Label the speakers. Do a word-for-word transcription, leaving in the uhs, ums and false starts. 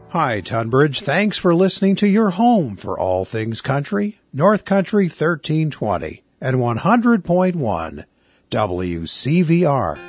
Speaker 1: Hi, Tunbridge. Thanks for listening to your home for all things country, North Country thirteen twenty and one hundred point one W C V R.